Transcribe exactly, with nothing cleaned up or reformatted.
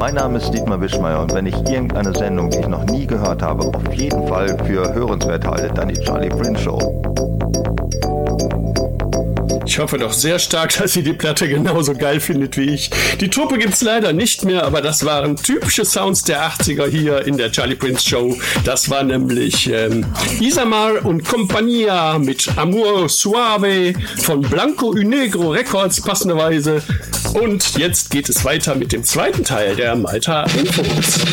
Mein Name ist Dietmar Wischmeier und wenn ich irgendeine Sendung, die ich noch nie gehört habe, auf jeden Fall für hörenswert halte, dann die Charlie Prince Show. Ich hoffe doch sehr stark, dass ihr die Platte genauso geil findet wie ich. Die Truppe gibt's leider nicht mehr, aber das waren typische Sounds der achtziger hier in der Charlie Prince Show. Das war nämlich ähm, Isamar und Compagnia mit Amor Suave von Blanco y Negro Records passenderweise. Und jetzt geht es weiter mit dem zweiten Teil der Malta Infos.